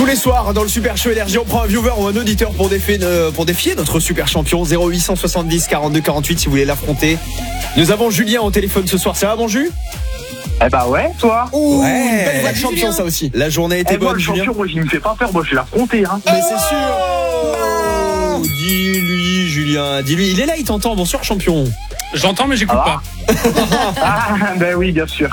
les soirs, dans le Super Show Énergie, on prend un viewer ou un auditeur pour défier notre super champion. 0870 42 48 si vous voulez l'affronter. Nous avons Julien au téléphone ce soir. Ça va, bon Jus? Eh bah ouais, toi. Oh, Ouais, belle voix de champion, Julien. ça aussi. La journée était Moi, bonne, le Julien. champion, moi, il me fait pas peur. Moi, je vais l'affronter. Hein. Mais c'est sûr. Oh, dis-lui, Julien. Dis-lui, il est là, il t'entend. Bonsoir, champion. J'entends, mais j'écoute pas. Ah, ben oui, bien sûr.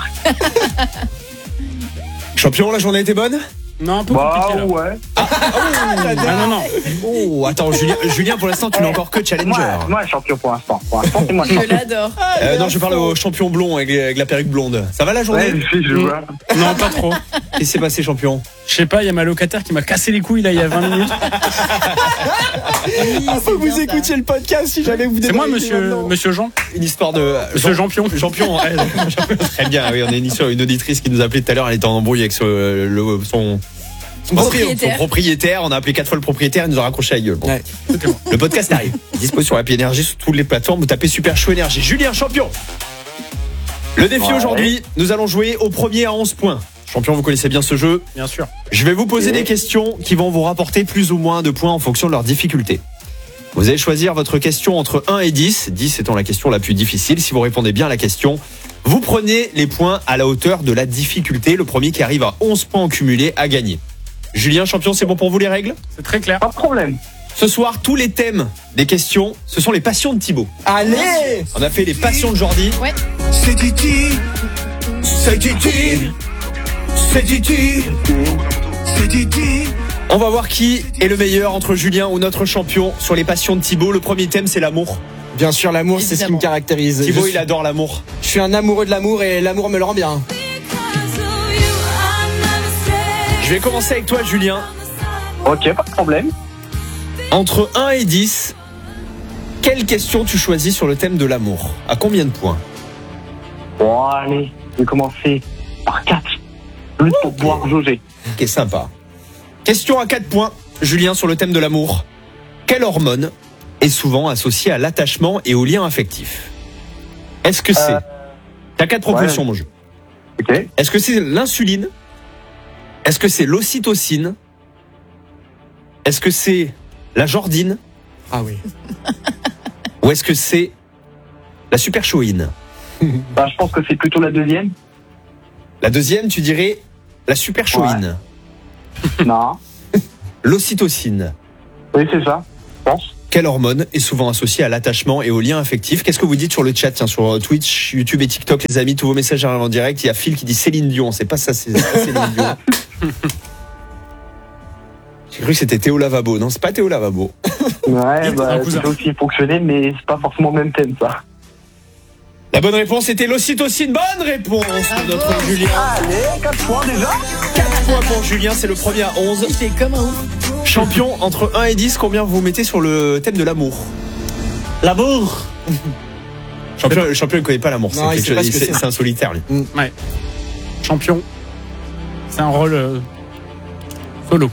Champion, la journée était bonne? Non, un peu Bah compliqué là. ouais. Ah non. Oh, attends, Julien, pour l'instant, tu n'es encore que challenger. Moi, champion pour l'instant. Pour l'instant, c'est moi le Je champion. l'adore. Non, je parle au champion blond avec la perruque blonde. Ça va la journée? Ouais, je vois. Non, pas trop. Qu'est-ce qui s'est passé, champion? Je sais pas, il y a ma locataire qui m'a cassé les couilles là il y a 20 minutes. Faut que vous écoutiez le podcast si jamais vous C'est moi, débarquez maintenant. monsieur Jean. Une histoire de. Monsieur Champion. Champion. Très bien, oui, on est sur une auditrice qui nous a appelé tout à l'heure. Elle était en embrouille avec son propriétaire. On a appelé 4 fois le propriétaire. Il nous a raccroché la gueule. Bon. Ouais. Le podcast arrive. Dispo sur Happy Energy sur toutes les plateformes. Vous tapez Super Show Énergie. Julien, champion. Le défi aujourd'hui, nous allons jouer au premier à 11 points. Champion, vous connaissez bien ce jeu. Bien sûr. Je vais vous poser des questions qui vont vous rapporter plus ou moins de points en fonction de leur difficulté. Vous allez choisir votre question entre 1 et 10, 10 étant la question la plus difficile. Si vous répondez bien à la question, vous prenez les points à la hauteur de la difficulté. Le premier qui arrive à 11 points en cumulé a gagné. Julien, champion, c'est bon pour vous les règles? C'est très clair. Pas de problème. Ce soir, tous les thèmes des questions, ce sont les passions de Thibaut. Allez! On a fait les passions de Jordi. Ouais. C'est Titi! C'est Titi! C'est Titi! C'est Titi! On va voir qui est le meilleur entre Julien ou notre champion sur les passions de Thibaut. Le premier thème, c'est l'amour. Bien sûr, l'amour, c'est ce qui me Évidemment. caractérise. Thibaut, je, il adore l'amour. je suis un amoureux de l'amour et l'amour me le rend bien. Je vais commencer avec toi, Julien. Ok, pas de problème. Entre 1 et 10, quelle question tu choisis sur le thème de l'amour? À combien de points? Bon, allez, je vais commencer par 4. Juste pour pouvoir jauger. Ok, sympa. Question à 4 points, Julien, sur le thème de l'amour. Quelle hormone est souvent associée à l'attachement et au lien affectif? Est-ce que c'est... T'as 4 propositions, mon jeu. Ok. Est-ce que c'est l'insuline? Est-ce que c'est l'ocytocine? Est-ce que c'est la jordine? Ah oui. Ou est-ce que c'est la superchoïne? Bah, je pense que c'est plutôt la deuxième. La deuxième, tu dirais la superchoïne. Non. L'ocytocine. Oui, c'est ça. Je pense. Quelle hormone est souvent associée à l'attachement et au lien affectif? Qu'est-ce que vous dites sur le chat, tiens, sur Twitch, YouTube et TikTok, les amis? Tous vos messages arrivent en direct. Il y a Phil qui dit Céline Dion. C'est pas ça, c'est pas Céline Dion. J'ai cru que c'était Théo Lavabo. Non, c'est pas Théo Lavabo. Ouais, bah, un cousin. ça peut aussi fonctionner, mais c'est pas forcément le même thème, ça. La bonne réponse était l'ocytocine. Bonne réponse de notre Julien. Allez, 4 points déjà. 4 points pour Julien, c'est le premier à 11. Il fait comme un ouf. Champion, entre 1 et 10, combien vous mettez sur le thème de l'amour? L'amour. Le champion ne connaît pas l'amour. Non, il sait pas ce que c'est. C'est un solitaire, lui. Ouais. Champion. C'est un rôle solo.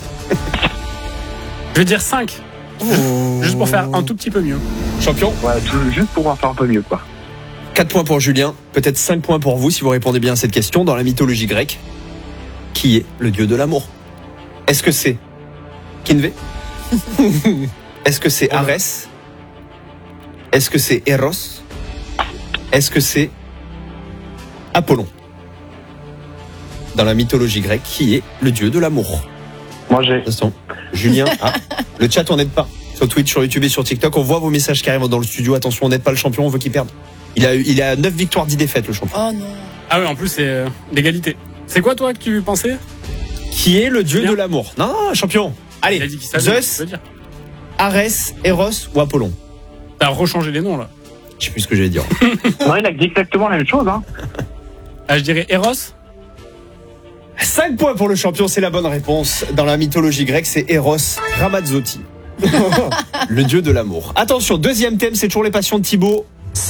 Je vais dire 5. Juste pour faire un tout petit peu mieux. Champion, Ouais, juste pour en faire un peu mieux, quoi. 4 points pour Julien, peut-être 5 points pour vous si vous répondez bien à cette question. Dans la mythologie grecque, qui est le dieu de l'amour? Est-ce que c'est Kinvé? Est-ce que c'est Arès? Est-ce que c'est Eros? Est-ce que c'est Apollon? Dans la mythologie grecque, qui est le dieu de l'amour? Moi, j'ai. Attention, Julien, le chat, on n'aide pas. Sur Twitch, sur YouTube et sur TikTok, on voit vos messages qui arrivent dans le studio. Attention, on n'aide pas le champion, on veut qu'il perde. Il a 9 victoires, 10 défaites, le champion. Oh non. Ah oui, en plus, c'est l'égalité. C'est quoi, toi, que tu pensais? Qui est le dieu Julien de l'amour? Non, champion. Il a Allez, dit qu'il savait, je Zeus, veux dire. Arès, Eros ou Apollon? T'as rechangé les noms, là. Je sais plus ce que j'allais dire. Non, il a dit exactement la même chose, hein. Ah, je dirais Eros. 5 points pour le champion, c'est la bonne réponse. Dans la mythologie grecque, c'est Eros Ramazzotti. Le dieu de l'amour. Attention, deuxième thème, c'est toujours les passions de Thibaut.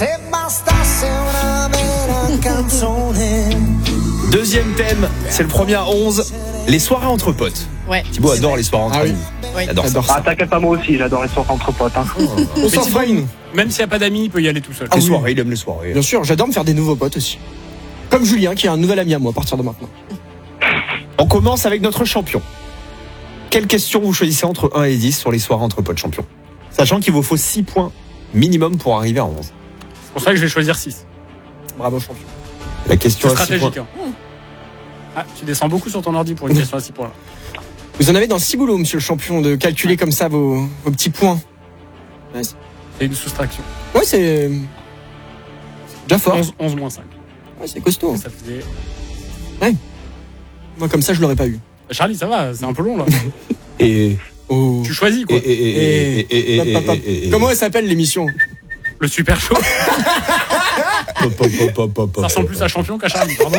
Deuxième thème, c'est le premier à 11, les soirées entre potes. Ouais. Thibaut adore les soirées entre Ah oui. amis. Oui. Il adore ça. Ah, t'inquiète pas, moi aussi, j'adore les soirées entre potes, hein. On s'en fera une. Même s'il n'y a pas d'amis, il peut y aller tout seul. Ah Les oui. soirées, il aime les soirées. Bien sûr, j'adore me faire des nouveaux potes aussi. Comme Julien, qui est un nouvel ami à moi à partir de maintenant. On commence avec notre champion. Quelle question vous choisissez entre 1 et 10 sur les soirées entre potes champions? Sachant qu'il vous faut 6 points minimum pour arriver à 11. C'est pour ça que je vais choisir 6. Bravo, champion. La question C'est à 6 points. stratégique. Hein. Ah, tu descends beaucoup sur ton ordi pour une question à 6 points. Là. Vous en avez dans le ciboulot, monsieur le champion, de calculer comme ça vos petits points. Ouais, C'est une soustraction. c'est déjà fort. 11 moins 5. Ouais, c'est costaud. Ça faisait... Moi, comme ça, je l'aurais pas eu. Charlie, ça va, c'est un peu long là. Et. Oh. Tu choisis quoi. Comment elle s'appelle l'émission? Le super show. Ça ressemble plus à champion qu'à Charlie, pardon.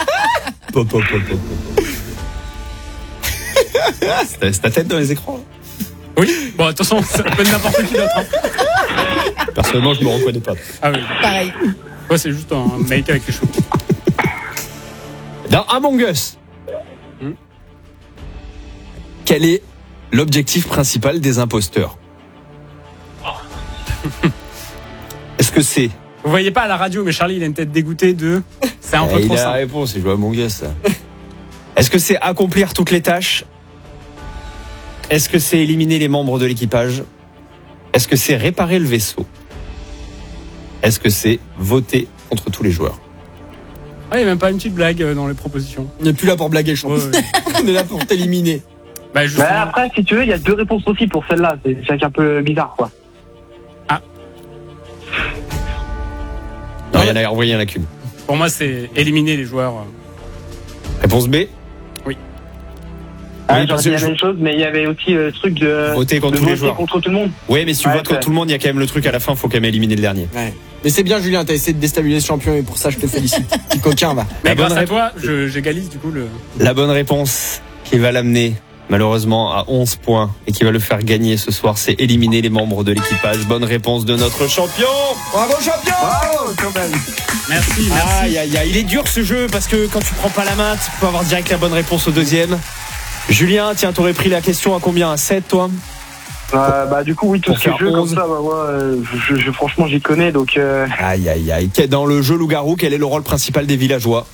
C'est ta tête dans les écrans. Oui, bon, attention, ça peut être n'importe qui d'autre. Hein. Personnellement, je me reconnais pas. Ah oui. Pareil. Ouais, c'est juste un mec avec les cheveux. Dans Among Us, quel est l'objectif principal des imposteurs? Est-ce que c'est... Vous voyez pas à la radio, mais Charlie, il a une tête dégoûtée de. C'est un peu Il trop a la simple. réponse, c'est jouer à Among Us, ça. Est-ce que c'est accomplir toutes les tâches? Est-ce que c'est éliminer les membres de l'équipage? Est-ce que c'est réparer le vaisseau? Est-ce que c'est voter contre tous les joueurs? Ah, il n'y a même pas une petite blague dans les propositions. On n'est plus là pour blaguer, le champion. Ouais, ouais. On est là pour t'éliminer. Bah, justement. Mais après, si tu veux, il y a 2 réponses aussi pour celle-là. C'est un peu bizarre, quoi. Non, il y en a, envoyé, il y en a qu'une. Pour moi, c'est éliminer les joueurs. Réponse B? Ah, Oui, j'aurais parce dit que la même chose, mais il y avait aussi le truc de Voter contre de tous les voter joueurs. contre tout le monde. Oui, mais si tu Ouais, votes contre ouais. tout le monde, il y a quand même le truc à la fin, il faut quand même éliminer le dernier. Ouais. Mais c'est bien, Julien, t'as essayé de déstabiliser ce champion et pour ça, je te félicite. Petit coquin, va. Mais La bonne grâce à réponse. toi, j'égalise du coup le. La bonne réponse qui va l'amener malheureusement à 11 points et qui va le faire gagner ce soir, c'est éliminer les membres de l'équipage. Bonne réponse de notre champion. Bravo, champion! Bravo, quand même. Merci, merci. Aïe aïe aïe, il est dur ce jeu parce que quand tu prends pas la main, tu peux avoir direct la bonne réponse au deuxième. Julien, tiens, t'aurais pris la question à combien? À 7 toi? Bah du coup oui, tout Pour ce qui est faire jeu comme 11. ça, bah moi franchement j'y connais donc Aïe aïe aïe. Dans le jeu loup-garou, quel est le rôle principal des villageois?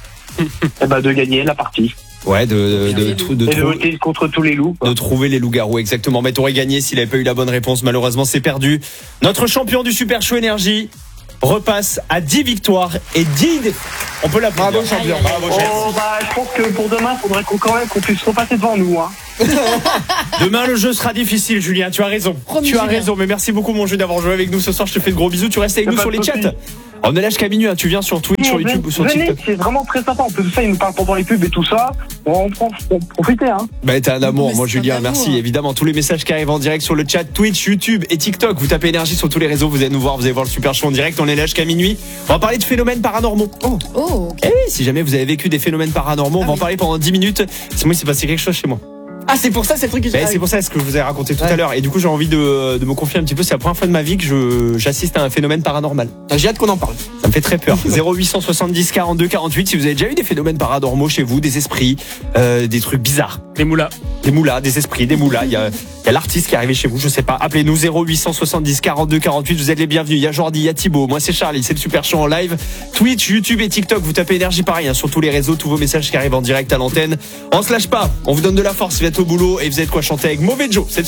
de gagner la partie Ouais, de et de voter contre tous les loups. Quoi. de trouver les loups-garous, exactement. Mais t'aurais gagné s'il avait pas eu la bonne réponse. Malheureusement, c'est perdu. Notre champion du Super Show Énergie repasse à 10 victoires et 10 défaites. On peut l'applaudir. Bravo, champion. Bravo, Jess. Oh bah je pense que pour demain faudrait qu'on puisse repasser devant nous hein. Demain, le jeu sera difficile, Julien. Tu as raison. Promis, tu as Julien. raison. Mais merci beaucoup, mon jeu, d'avoir joué avec nous ce soir. Je te fais de gros bisous. Tu restes avec Y a nous pas sur de les souci. chats. On est là jusqu'à minuit. Tu viens sur Twitch, sur YouTube ou sur Venez, TikTok. c'est vraiment très sympa. En plus de ça, ils nous parlent pendant les pubs et tout ça. On prend profiter hein. Bah, t'es un amour, Mais moi, c'est Julien. un amour. Merci. Évidemment, tous les messages qui arrivent en direct sur le chat, Twitch, YouTube et TikTok. Vous tapez énergie sur tous les réseaux. Vous allez nous voir. Vous allez voir le Super Show en direct. On est là jusqu'à minuit. On va parler de phénomènes paranormaux. Oh, ok. Eh oui, si jamais vous avez vécu des phénomènes paranormaux, on va en parler pendant 10 minutes. C'est moi, il s'est passé quelque chose chez moi. Ah, c'est pour ça, c'est le truc que C'est pour ça ce que je vous ai raconté tout Ouais. à l'heure. Et du coup, j'ai envie de me confier un petit peu. C'est la première fois de ma vie que j'assiste à un phénomène paranormal. J'ai hâte qu'on en parle. Ça me fait très peur. 0870 42 48. Si vous avez déjà eu des phénomènes paranormaux chez vous, des esprits, des trucs bizarres, Les moulas. des moulas, des esprits, des moulas. Il y a l'artiste qui est arrivé chez vous, je sais pas. Appelez-nous 0870 42 48. Vous êtes les bienvenus. Il y a Jordi, il y a Thibaut. Moi, c'est Charlie. C'est le Super Show en live. Twitch, YouTube et TikTok. Vous tapez énergie pareil, hein, sur tous les réseaux. Tous vos messages qui arrivent en direct à l'antenne. On se lâche pas. On vous donne de la force. Vous êtes au boulot et vous êtes quoi chanter avec Mauvais Joe. C'est